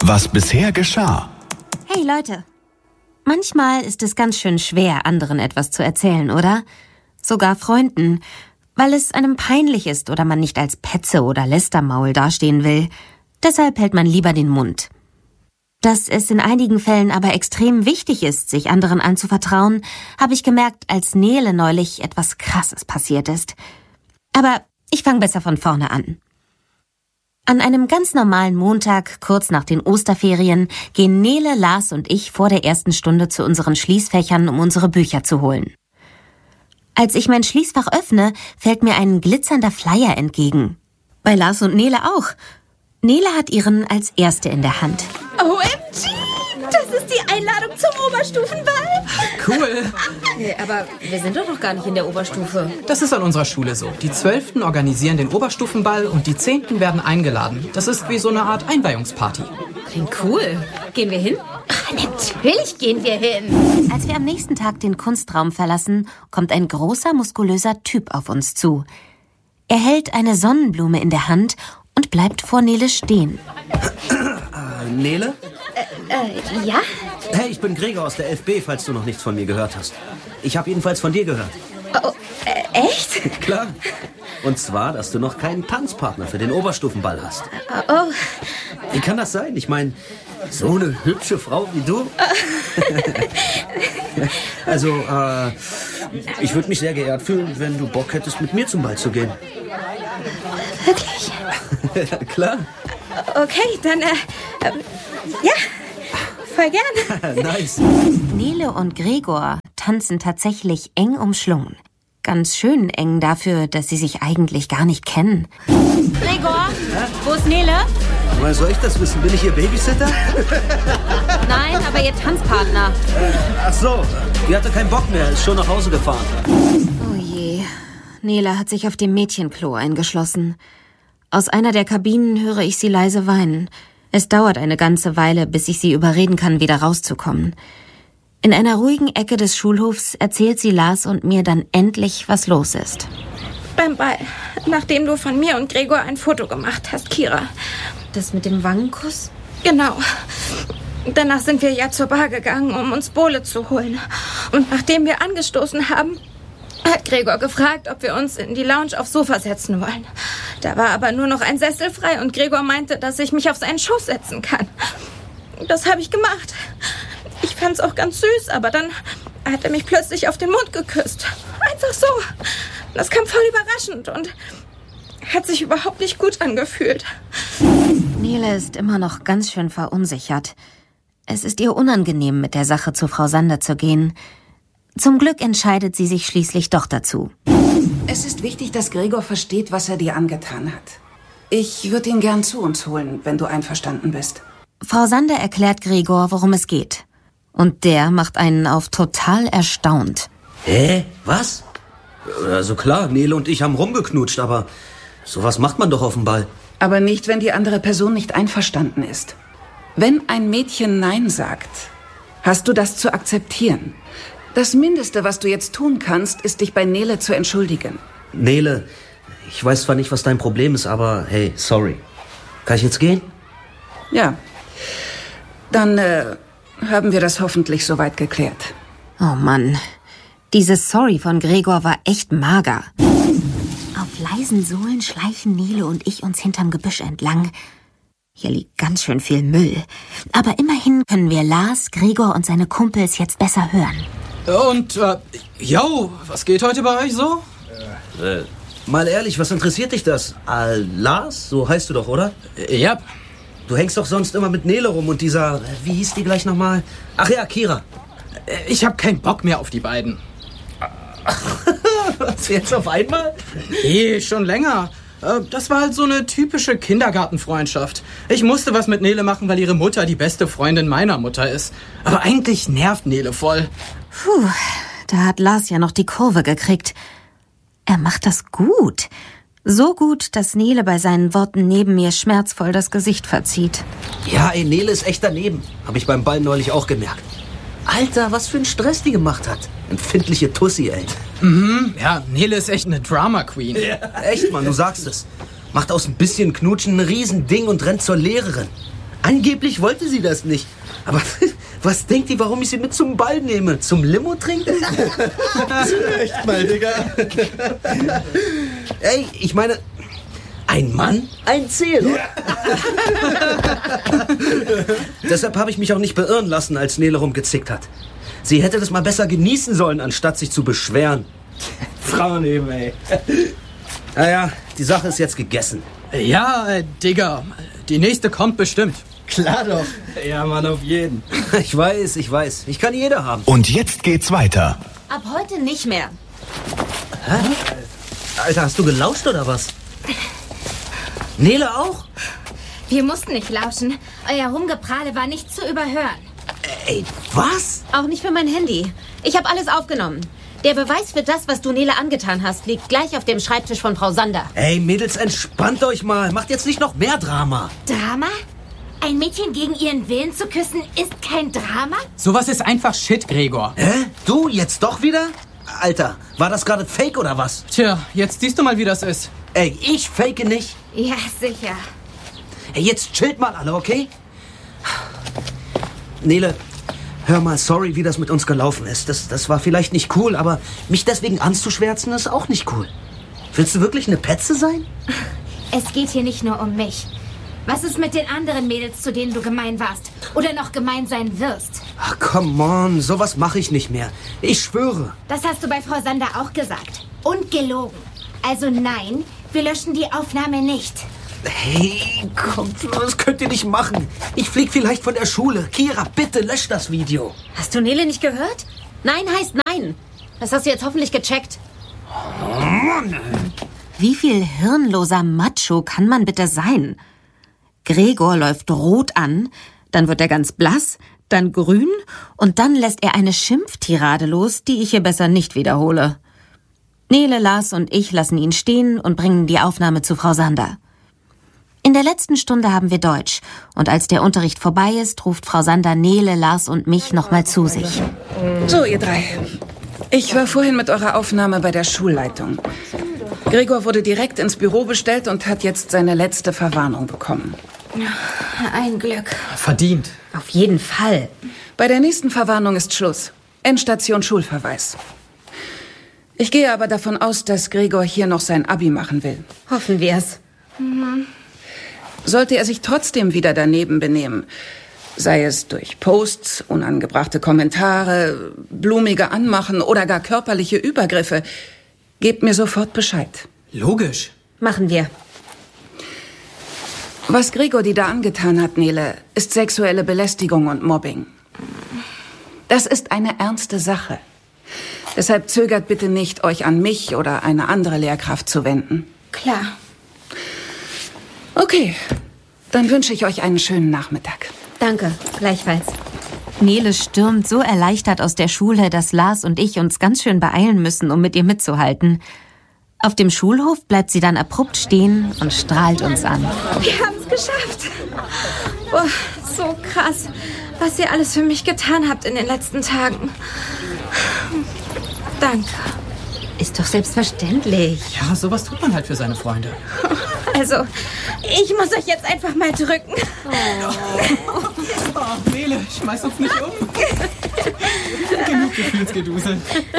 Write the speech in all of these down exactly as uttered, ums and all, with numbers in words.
Was bisher geschah. Hey Leute, manchmal ist es ganz schön schwer, anderen etwas zu erzählen, oder? Sogar Freunden, weil es einem peinlich ist oder man nicht als Petze oder Lästermaul dastehen will. Deshalb hält man lieber den Mund. Dass es in einigen Fällen aber extrem wichtig ist, sich anderen anzuvertrauen, habe ich gemerkt, als Nele neulich etwas Krasses passiert ist. Aber ich fange besser von vorne an. An einem ganz normalen Montag, kurz nach den Osterferien, gehen Nele, Lars und ich vor der ersten Stunde zu unseren Schließfächern, um unsere Bücher zu holen. Als ich mein Schließfach öffne, fällt mir ein glitzernder Flyer entgegen. Bei Lars und Nele auch. Nele hat ihren als erste in der Hand. O M G! Das ist die Einladung zum Oberstufenball. Cool. Hey, aber wir sind doch noch gar nicht in der Oberstufe. Das ist an unserer Schule so. Die Zwölften organisieren den Oberstufenball und die Zehnten werden eingeladen. Das ist wie so eine Art Einweihungsparty. Klingt cool. Gehen wir hin? Ach, natürlich gehen wir hin. Als wir am nächsten Tag den Kunstraum verlassen, kommt ein großer, muskulöser Typ auf uns zu. Er hält eine Sonnenblume in der Hand und bleibt vor Nele stehen. Äh, Nele? Äh, äh, ja? Hey, ich bin Gregor aus der elf B, falls du noch nichts von mir gehört hast. Ich habe jedenfalls von dir gehört. Oh, äh, echt? Klar. Und zwar, dass du noch keinen Tanzpartner für den Oberstufenball hast. Oh. oh. Wie kann das sein? Ich meine, so eine hübsche Frau wie du. Also, äh, ich würde mich sehr geehrt fühlen, wenn du Bock hättest, mit mir zum Ball zu gehen. Wirklich? Klar. Okay, dann, äh, äh ja, voll gern. Nice. Nele und Gregor tanzen tatsächlich eng umschlungen. Ganz schön eng dafür, dass sie sich eigentlich gar nicht kennen. Gregor, Hä? Wo ist Nele? Woher soll ich das wissen? Bin ich ihr Babysitter? Nein, aber ihr Tanzpartner. Äh, ach so, die hatte keinen Bock mehr, ist schon nach Hause gefahren. Oh je, Nele hat sich auf dem Mädchenklo eingeschlossen. Aus einer der Kabinen höre ich sie leise weinen. Es dauert eine ganze Weile, bis ich sie überreden kann, wieder rauszukommen. In einer ruhigen Ecke des Schulhofs erzählt sie Lars und mir dann endlich, was los ist. Beim Ball, nachdem du von mir und Gregor ein Foto gemacht hast, Kira. Das mit dem Wangenkuss? Genau. Danach sind wir ja zur Bar gegangen, um uns Bowle zu holen. Und nachdem wir angestoßen haben, hat Gregor gefragt, ob wir uns in die Lounge aufs Sofa setzen wollen. Da war aber nur noch ein Sessel frei und Gregor meinte, dass ich mich auf seinen Schoß setzen kann. Das habe ich gemacht. Ich fand's auch ganz süß, aber dann hat er mich plötzlich auf den Mund geküsst. Einfach so. Das kam voll überraschend und hat sich überhaupt nicht gut angefühlt. Nele ist immer noch ganz schön verunsichert. Es ist ihr unangenehm, mit der Sache zu Frau Sander zu gehen. Zum Glück entscheidet sie sich schließlich doch dazu. Es ist wichtig, dass Gregor versteht, was er dir angetan hat. Ich würde ihn gern zu uns holen, wenn du einverstanden bist. Frau Sander erklärt Gregor, worum es geht. Und der macht einen auf total erstaunt. Hä? Was? Also klar, Nele und ich haben rumgeknutscht, aber sowas macht man doch auf dem Ball. Aber nicht, wenn die andere Person nicht einverstanden ist. Wenn ein Mädchen Nein sagt, hast du das zu akzeptieren. Das Mindeste, was du jetzt tun kannst, ist, dich bei Nele zu entschuldigen. Nele, ich weiß zwar nicht, was dein Problem ist, aber hey, sorry. Kann ich jetzt gehen? Ja. Dann äh, haben wir das hoffentlich soweit geklärt. Oh Mann, dieses Sorry von Gregor war echt mager. Auf leisen Sohlen schleichen Nele und ich uns hinterm Gebüsch entlang. Hier liegt ganz schön viel Müll. Aber immerhin können wir Lars, Gregor und seine Kumpels jetzt besser hören. Und, äh, yo, was geht heute bei euch so? Äh, mal ehrlich, was interessiert dich das? Äh, Lars, so heißt du doch, oder? Äh, ja. Du hängst doch sonst immer mit Nele rum und dieser, wie hieß die gleich nochmal? Ach ja, Kira. Äh, ich hab keinen Bock mehr auf die beiden. Was, jetzt auf einmal? Nee, schon länger. Äh, das war halt so eine typische Kindergartenfreundschaft. Ich musste was mit Nele machen, weil ihre Mutter die beste Freundin meiner Mutter ist. Aber eigentlich nervt Nele voll. Puh, da hat Lars ja noch die Kurve gekriegt. Er macht das gut. So gut, dass Nele bei seinen Worten neben mir schmerzvoll das Gesicht verzieht. Ja, ey, Nele ist echt daneben. Hab ich beim Ball neulich auch gemerkt. Alter, was für ein Stress die gemacht hat. Empfindliche Tussi, ey. Mhm, ja, Nele ist echt eine Drama Queen. Ja, echt, Mann, du sagst es. Macht aus ein bisschen Knutschen ein Riesending und rennt zur Lehrerin. Angeblich wollte sie das nicht. Aber was denkt ihr, warum ich sie mit zum Ball nehme? Zum Limo trinken? Echt mal, Digga. Ey, ich meine, ein Mann, ein Ziel. Ja. Deshalb habe ich mich auch nicht beirren lassen, als Nele rumgezickt hat. Sie hätte das mal besser genießen sollen, anstatt sich zu beschweren. Frauen eben, ey. Naja, die Sache ist jetzt gegessen. Ja, äh, Digga, die nächste kommt bestimmt. Klar doch. Ja, Mann, auf jeden. Ich weiß, ich weiß. Ich kann jeder haben. Und jetzt geht's weiter. Ab heute nicht mehr. Hä? Alter, hast du gelauscht oder was? Nele auch? Wir mussten nicht lauschen. Euer Rumgeprahle war nicht zu überhören. Ey, was? Auch nicht für mein Handy. Ich habe alles aufgenommen. Der Beweis für das, was du Nele angetan hast, liegt gleich auf dem Schreibtisch von Frau Sander. Ey, Mädels, entspannt euch mal. Macht jetzt nicht noch mehr Drama. Drama? Ein Mädchen gegen ihren Willen zu küssen ist kein Drama? Sowas ist einfach Shit, Gregor. Hä? Du, jetzt doch wieder? Alter, war das gerade Fake oder was? Tja, jetzt siehst du mal, wie das ist. Ey, ich fake nicht. Ja, sicher. Ey, jetzt chillt mal alle, okay? Nele, hör mal, sorry, wie das mit uns gelaufen ist. Das, das war vielleicht nicht cool, aber mich deswegen anzuschwärzen ist auch nicht cool. Willst du wirklich eine Petze sein? Es geht hier nicht nur um mich. Was ist mit den anderen Mädels, zu denen du gemein warst? Oder noch gemein sein wirst? Ach, come on, sowas mache ich nicht mehr. Ich schwöre. Das hast du bei Frau Sander auch gesagt. Und gelogen. Also nein, wir löschen die Aufnahme nicht. Hey, kommt, das könnt ihr nicht machen. Ich flieg vielleicht von der Schule. Kira, bitte lösch das Video. Hast du Nele nicht gehört? Nein heißt nein. Das hast du jetzt hoffentlich gecheckt. Oh Mann. Wie viel hirnloser Macho kann man bitte sein? Gregor läuft rot an, dann wird er ganz blass, dann grün und dann lässt er eine Schimpftirade los, die ich hier besser nicht wiederhole. Nele, Lars und ich lassen ihn stehen und bringen die Aufnahme zu Frau Sander. In der letzten Stunde haben wir Deutsch und als der Unterricht vorbei ist, ruft Frau Sander Nele, Lars und mich nochmal zu sich. So, ihr drei. Ich war vorhin mit eurer Aufnahme bei der Schulleitung. Gregor wurde direkt ins Büro bestellt und hat jetzt seine letzte Verwarnung bekommen. Ein Glück. Verdient. Auf jeden Fall. Bei der nächsten Verwarnung ist Schluss. Endstation Schulverweis. Ich gehe aber davon aus, dass Gregor hier noch sein Abi machen will. Hoffen wir's. Mhm. Sollte er sich trotzdem wieder daneben benehmen, sei es durch Posts, unangebrachte Kommentare, blumige Anmachen oder gar körperliche Übergriffe, gebt mir sofort Bescheid. Logisch. Machen wir. Was Gregor dir da angetan hat, Nele, ist sexuelle Belästigung und Mobbing. Das ist eine ernste Sache. Deshalb zögert bitte nicht, euch an mich oder eine andere Lehrkraft zu wenden. Klar. Okay, dann wünsche ich euch einen schönen Nachmittag. Danke, gleichfalls. Nele stürmt so erleichtert aus der Schule, dass Lars und ich uns ganz schön beeilen müssen, um mit ihr mitzuhalten. Auf dem Schulhof bleibt sie dann abrupt stehen und strahlt uns an. Wir haben es geschafft. Oh, so krass, was ihr alles für mich getan habt in den letzten Tagen. Danke. Ist doch selbstverständlich. Ja, sowas tut man halt für seine Freunde. Also, ich muss euch jetzt einfach mal drücken. Oh, oh Nele, schmeiß uns nicht um. Genug Gefühlsgedusel.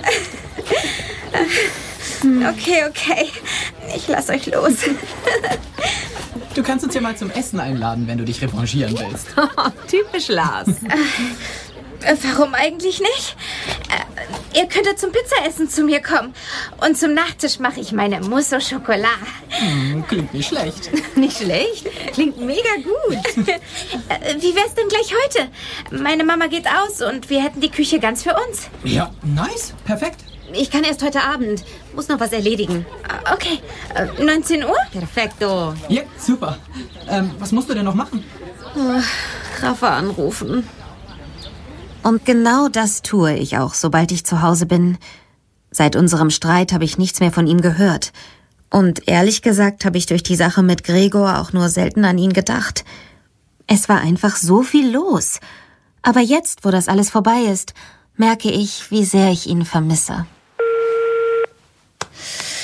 Okay, okay. Ich lass euch los. Du kannst uns ja mal zum Essen einladen, wenn du dich revanchieren willst. Typisch Lars. Äh, warum eigentlich nicht? Äh, ihr könntet zum Pizzaessen zu mir kommen. Und zum Nachtisch mache ich meine Mousse au Chocolat. Hm, klingt nicht schlecht. Nicht schlecht. Klingt mega gut. äh, wie wär's denn gleich heute? Meine Mama geht aus und wir hätten die Küche ganz für uns. Ja, nice. Perfekt. Ich kann erst heute Abend. Muss noch was erledigen. Äh, okay. Äh, neunzehn Uhr? Perfekto. Ja, super. Ähm, was musst du denn noch machen? Oh, Rafa anrufen. Und genau das tue ich auch, sobald ich zu Hause bin. Seit unserem Streit habe ich nichts mehr von ihm gehört. Und ehrlich gesagt habe ich durch die Sache mit Gregor auch nur selten an ihn gedacht. Es war einfach so viel los. Aber jetzt, wo das alles vorbei ist, merke ich, wie sehr ich ihn vermisse.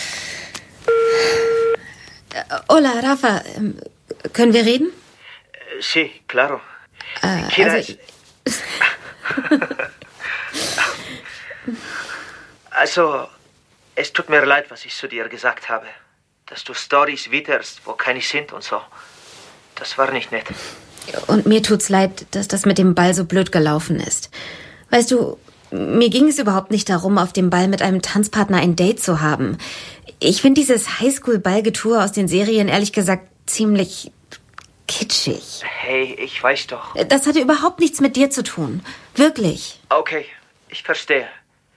Hola, Rafa. Können wir reden? Sí, claro. Äh, Kira also, ist... Also, es tut mir leid, was ich zu dir gesagt habe. Dass du Storys witterst, wo keine sind und so. Das war nicht nett. Und mir tut's leid, dass das mit dem Ball so blöd gelaufen ist. Weißt du, mir ging es überhaupt nicht darum, auf dem Ball mit einem Tanzpartner ein Date zu haben. Ich finde dieses Highschool-Ballgetue aus den Serien ehrlich gesagt ziemlich kitschig. Hey, ich weiß doch. Das hatte überhaupt nichts mit dir zu tun. Wirklich. Okay, ich verstehe.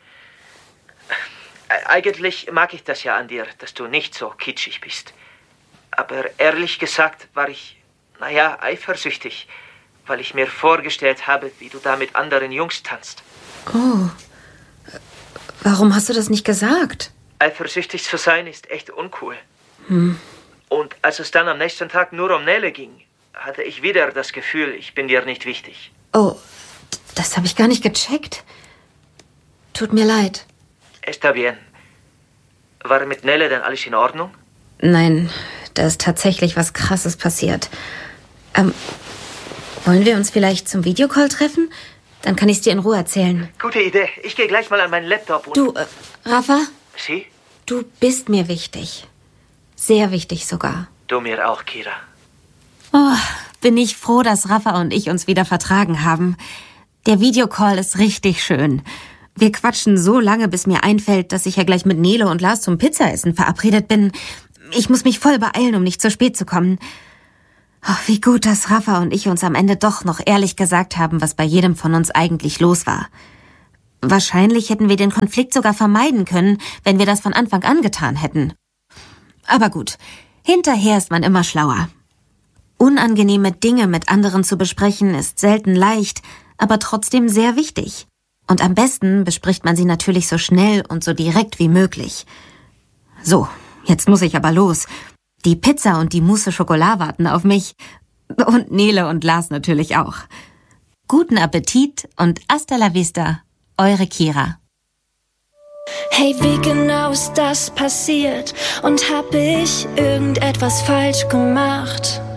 Eigentlich mag ich das ja an dir, dass du nicht so kitschig bist. Aber ehrlich gesagt war ich, naja, eifersüchtig, weil ich mir vorgestellt habe, wie du da mit anderen Jungs tanzt. Oh, warum hast du das nicht gesagt? Eifersüchtig zu sein ist echt uncool. Hm. Und als es dann am nächsten Tag nur um Nele ging, hatte ich wieder das Gefühl, ich bin dir nicht wichtig. Oh, das habe ich gar nicht gecheckt. Tut mir leid. Está bien. War mit Nele denn alles in Ordnung? Nein, da ist tatsächlich was Krasses passiert. Ähm, wollen wir uns vielleicht zum Videocall treffen? Dann kann ich es dir in Ruhe erzählen. Gute Idee. Ich gehe gleich mal an meinen Laptop und... Du, äh, Rafa? Sie? Du bist mir wichtig. Sehr wichtig sogar. Du mir auch, Kira. Oh, bin ich froh, dass Rafa und ich uns wieder vertragen haben. Der Videocall ist richtig schön. Wir quatschen so lange, bis mir einfällt, dass ich ja gleich mit Nele und Lars zum Pizzaessen verabredet bin. Ich muss mich voll beeilen, um nicht zu spät zu kommen. Oh, wie gut, dass Rafa und ich uns am Ende doch noch ehrlich gesagt haben, was bei jedem von uns eigentlich los war. Wahrscheinlich hätten wir den Konflikt sogar vermeiden können, wenn wir das von Anfang an getan hätten. Aber gut, hinterher ist man immer schlauer. Unangenehme Dinge mit anderen zu besprechen ist selten leicht, aber trotzdem sehr wichtig. Und am besten bespricht man sie natürlich so schnell und so direkt wie möglich. So, jetzt muss ich aber los. Die Pizza und die Mousse Schokolade warten auf mich. Und Nele und Lars natürlich auch. Guten Appetit und hasta la vista, eure Kira. Hey, wie genau ist das passiert? Und hab ich irgendetwas falsch gemacht?